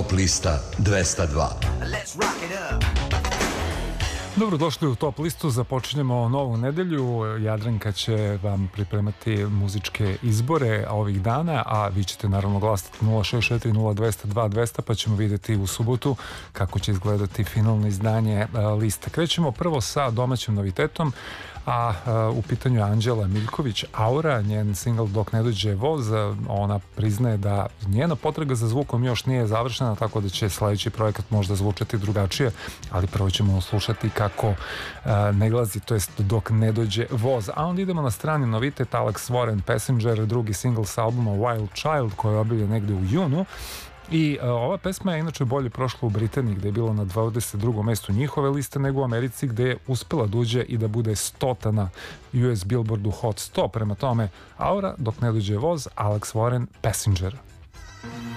Top lista 202. Dobrodošli u Top listu, započinjemo novu nedelju. Jadranka će vam pripremati muzičke izbore ovih dana, a vi ćete naravno glasati 064 0200 2200, pa ćemo vidjeti u subotu kako će izgledati finalno izdanje liste. Krećemo prvo sa domaćim novitetom, a u pitanju je Anđela Miljković, Aura, njen single Dok ne dođe voz. Ona priznaje da njena potraga za zvukom još nije završena, tako da će sledeći projekat možda zvučati drugačije, ali prvo ćemo slušati kako ne glazi, to jest Dok ne dođe voz. A onda idemo na strani novitet, Alex Warren, Passenger, drugi single sa albuma Wild Child, koji je objavljen negde u junu. I ova pesma je inače bolje prošla u Britaniji, gde je bilo na 22. mestu njihove liste, nego u Americi, gde je uspela da uđe i da bude 100 na US Billboardu Hot 100. Prema tome, Aura, Dok ne dođe voz, Alex Warren, Passenger.